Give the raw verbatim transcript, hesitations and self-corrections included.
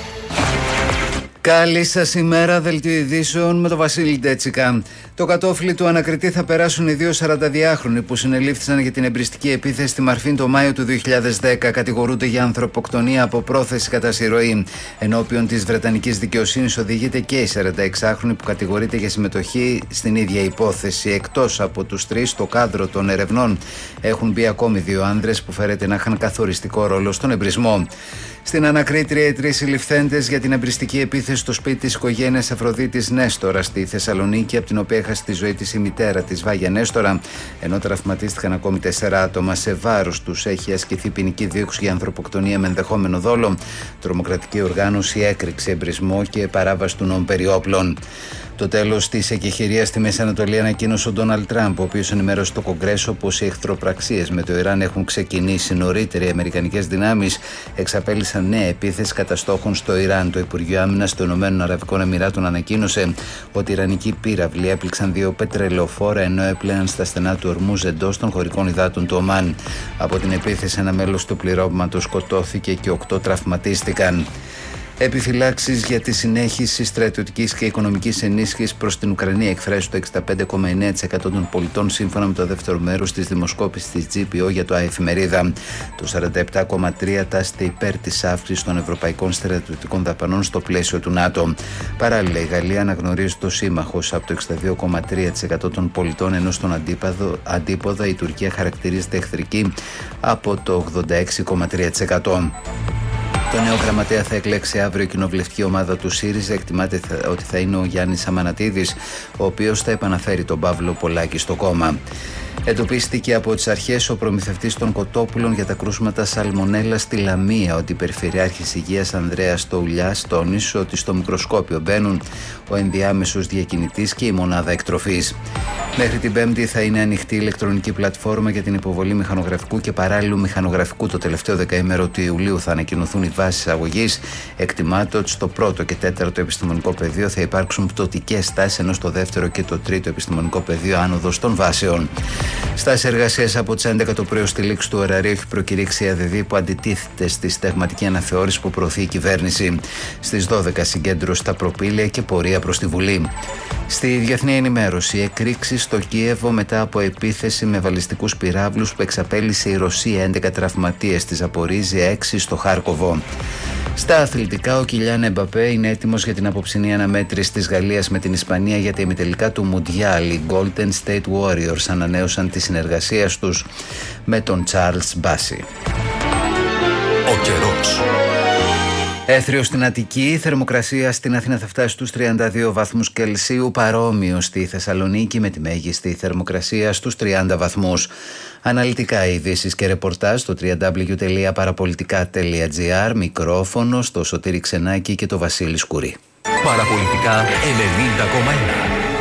Καλή σας ημέρα, δελτίο ειδήσεων με τον Βασίλη Ντέτσικα. Το κατόφλι του ανακριτή θα περάσουν οι δύο σαρανταδιάχρονοι που συνελήφθησαν για την εμπριστική επίθεση στη Μαρφίν το Μάιο του δύο χιλιάδες δέκα. Κατηγορούνται για ανθρωποκτονία από πρόθεση κατά συρροή. Ενώπιον της Βρετανικής δικαιοσύνης οδηγείται και η σαρανταεξάχρονη που κατηγορείται για συμμετοχή στην ίδια υπόθεση. Εκτός από τους τρεις, στο κάδρο των ερευνών έχουν μπει ακόμη δύο άνδρες που φέρεται να είχαν καθοριστικό ρόλο στον εμπρισμό. Στην ανακρίτρια, οι τρεις συλληφθέντες για την εμπριστική επίθεση στο σπίτι της οικογένειας Αφροδίτης Νέστορα στη Θεσσαλονίκη, από την οποία έχασε τη ζωή της η μητέρα της, Βάγια Νέστορα, ενώ τραυματίστηκαν ακόμη τέσσερα άτομα. Σε βάρος τους έχει ασκηθεί ποινική δίωξη για ανθρωποκτονία με ενδεχόμενο δόλο, τρομοκρατική οργάνωση, έκρηξη, εμπρισμό και παράβαση του νόμου περί όπλων. Το τέλος της εκεχηρίας στη Μέση Ανατολή ανακοίνωσε ο Ντόναλντ Τραμπ, ο οποίος ενημέρωσε στο Κογκρέσο πως οι εχθροπραξίες με το Ιράν έχουν ξεκινήσει. Νωρίτερα οι αμερικανικές δυνάμεις εξαπέλυσαν νέα επίθεση κατά στόχων στο Ιράν. Το Υπουργείο Άμυνας των Ηνωμένων Αραβικών Εμιράτων ανακοίνωσε ότι οι ιρανικοί πύραυλοι έπληξαν δύο πετρελαιοφόρα ενώ έπλεαν στα στενά του Ορμούζ εντός των χωρικών υδάτων του Ομάν. Από την επίθεση, ένα μέλος του πληρώματος σκοτώθηκε και οκτώ τραυματίστηκαν. Επιφυλάξεις για τη συνέχιση στρατιωτικής και οικονομικής ενίσχυσης προς την Ουκρανία εκφράζει το εξήντα πέντε κόμμα εννέα τοις εκατό των πολιτών, σύμφωνα με το δεύτερο μέρος της δημοσκόπησης της τζι πι ο για το Εφημερίδα. Το σαράντα επτά κόμμα τρία τοις εκατό τάσσεται υπέρ της αύξησης των ευρωπαϊκών στρατιωτικών δαπανών στο πλαίσιο του ΝΑΤΟ. Παράλληλα, η Γαλλία αναγνωρίζει το σύμμαχος από το εξήντα δύο κόμμα τρία τοις εκατό των πολιτών, ενώ στον αντίποδα η Τουρκία χαρακτηρίζεται εχθρική από το ογδόντα έξι κόμμα τρία τοις εκατό. Το νέο γραμματέα θα εκλέξει αύριο η κοινοβουλευτική ομάδα του ΣΥΡΙΖΑ. Εκτιμάται ότι θα είναι ο Γιάννης Αμανατίδης, ο οποίος θα επαναφέρει τον Παύλο Πολάκη στο κόμμα. Εντοπίστηκε από τις αρχές ο προμηθευτής των κοτόπουλων για τα κρούσματα σαλμονέλα στη Λαμία. Ότι η Περιφερειάρχης Υγείας Ανδρέας Τοουλιάς τόνισε ότι στο μικροσκόπιο μπαίνουν ο ενδιάμεσος διακινητής και η μονάδα εκτροφής. Μέχρι την Πέμπτη θα είναι ανοιχτή η ηλεκτρονική πλατφόρμα για την υποβολή μηχανογραφικού και παράλληλου μηχανογραφικού. Το τελευταίο δεκαήμερο του Ιουλίου θα ανακοινωθούν οι βάσεις αγωγής. Εκτιμάται ότι στο πρώτο και τέταρτο επιστημονικό πεδίο θα υπάρξουν πτωτικές τάσεις, ενώ στο δεύτερο και το τρίτο επιστημονικό πεδίο άνοδος των βάσεων. Στάσεις εργασίας από τις έντεκα το πρωί στη λήξη του ωραρίου έχει προκηρύξει η ΑΔΔ, που αντιτίθεται στη στεγματική αναθεώρηση που προωθεί η κυβέρνηση. Στις δώδεκα συγκέντρωση στα προπήλαια και πορεία προς τη Βουλή. Στη διεθνή ενημέρωση, εκρήξεις στο Κίεβο μετά από επίθεση με βαλιστικούς πυράβλους που εξαπέλυσε η Ρωσία, έντεκα τραυματίες, στη Ζαπορίζια, έξι στο Χάρκοβο. Στα αθλητικά, ο Κιλιάν Εμπαπέ είναι έτοιμος για την απόψινή αναμέτρηση της Γαλλίας με την Ισπανία για τα ημιτελικά του Μουντιάλ. Οι Golden State Warriors ανανέωσαν τη συνεργασία τους με τον Charles Bassey. Ο καιρός. Έθριο στην Αττική, η θερμοκρασία στην Αθήνα θα φτάσει στους τριάντα δύο βαθμούς Κελσίου, παρόμοιο στη Θεσσαλονίκη με τη μέγιστη θερμοκρασία στους τριάντα βαθμούς. Αναλυτικά ειδήσεις και ρεπορτάζ στο double-u double-u double-u τελεία παραπολιτικά τελεία τζι άρ, μικρόφωνο στο Σωτήρη Ξενάκη και το Βασίλη Σκουρή. Παραπολιτικά ενενήντα κόμμα ένα.